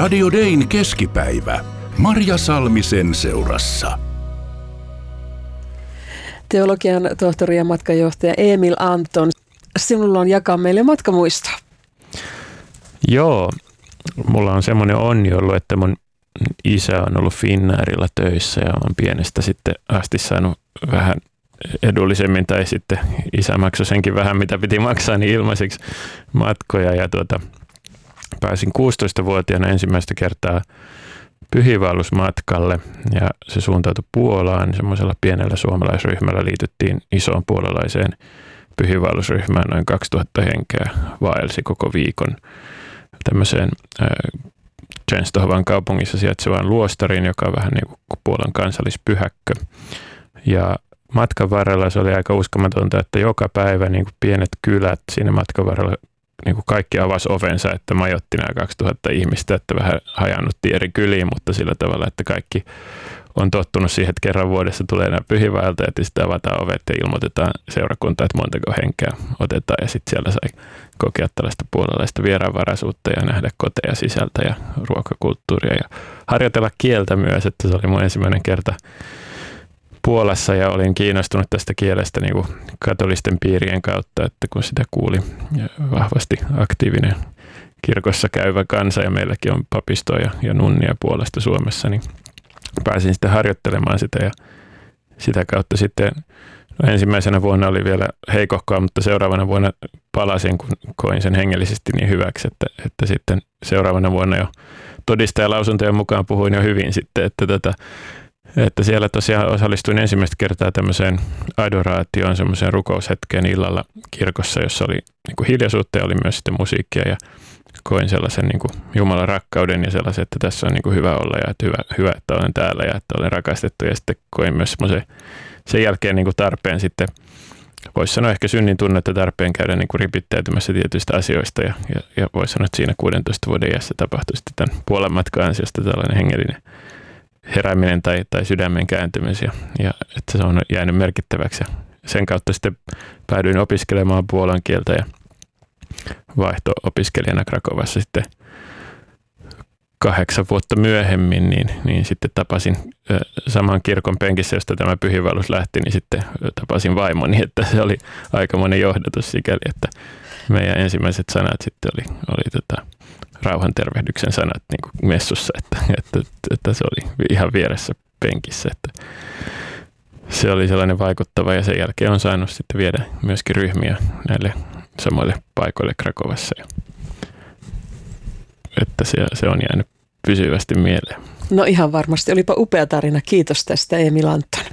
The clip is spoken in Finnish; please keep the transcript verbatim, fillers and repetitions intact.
Radio Dayn keskipäivä. Marja Salmisen seurassa. Teologian tohtori ja matkajohtaja Emil Anton, sinulla on jakaa meille matkamuistoa. Joo, mulla on semmoinen onni ollut, että mun isä on ollut Finnairilla töissä ja on pienestä sitten asti saanut vähän edullisemmin, tai sitten isä maksoi senkin vähän, mitä piti maksaa, niin ilmaiseksi matkoja. Ja tuota, pääsin kuusitoistavuotiaana ensimmäistä kertaa pyhiinvaellusmatkalle ja se suuntautui Puolaan. Semmoisella pienellä suomalaisryhmällä liityttiin isoon puolalaiseen pyhiinvaellusryhmään. Noin kaksituhatta henkeä vaelsi koko viikon tämmöiseen äh, Częstochowan kaupungissa sijaitsevaan luostariin, joka on vähän niin kuin Puolan kansallispyhäkkö. Ja matkan varrella se oli aika uskomatonta, että joka päivä niin kuin pienet kylät siinä matkan varrella niin kuin kaikki avasi ovensa, että majoitti nämä kaksituhatta ihmistä, että vähän hajannuttiin eri kyliin, mutta sillä tavalla, että kaikki on tottunut siihen, että kerran vuodessa tulee nämä pyhiinvaeltajat ja sitten avataan ovet ja ilmoitetaan seurakuntaan, että montako henkeä otetaan, ja sitten siellä sai kokea tällaista puolalaista vieraanvaraisuutta ja nähdä koteja sisältä ja ruokakulttuuria ja harjoitella kieltä myös, että se oli mun ensimmäinen kerta Puolassa ja olin kiinnostunut tästä kielestä niin kuin katolisten piirien kautta, että kun sitä kuuli vahvasti aktiivinen kirkossa käyvä kansa ja meilläkin on papistoa ja, ja nunnia Puolasta Suomessa, niin pääsin sitten harjoittelemaan sitä ja sitä kautta sitten no ensimmäisenä vuonna oli vielä heikohkoa, mutta seuraavana vuonna palasin, kun koin sen hengellisesti niin hyväksi, että, että sitten seuraavana vuonna jo todistajalausuntojen mukaan puhuin jo hyvin sitten, että tätä Että siellä tosiaan osallistuin ensimmäistä kertaa tämmöiseen adoraatioon, semmoiseen rukoushetkeen illalla kirkossa, jossa oli niin kuin hiljaisuutta ja oli myös sitten musiikkia ja koin sellaisen niin kuin Jumalan rakkauden ja sellaisen, että tässä on niin kuin hyvä olla ja että hyvä, hyvä, että olen täällä ja että olen rakastettu, ja sitten koin myös semmoisen sen jälkeen niin kuin tarpeen sitten, voisi sanoa ehkä synnin tunnetta, tarpeen käydä niin kuin ripittäytymässä tietyistä asioista ja, ja, ja voisi sanoa, että siinä kuudentoista vuoden iässä tapahtui sitten tämän Puolan matkan ansiosta tällainen hengellinen herääminen tai, tai sydämen kääntymys, ja, ja että se on jäänyt merkittäväksi. Ja sen kautta sitten päädyin opiskelemaan puolan kieltä ja vaihto-opiskelijana Krakovassa sitten kahdeksan vuotta myöhemmin, niin, niin sitten tapasin saman kirkon penkissä, josta tämä pyhiinvaellus lähti, niin sitten tapasin vaimoni, että se oli aikamoinen johdatus sikäli, että meidän ensimmäiset sanat sitten oli, oli tota, rauhantervehdyksen sanat niin kuin messussa, että, että, että se oli ihan vieressä penkissä. Että se oli sellainen vaikuttava, ja sen jälkeen on saanut sitten viedä myöskin ryhmiä näille samoille paikoille Krakovassa. Ja, että se, se on jäänyt pysyvästi mieleen. No ihan varmasti. Olipa upea tarina. Kiitos tästä, Emil Anton.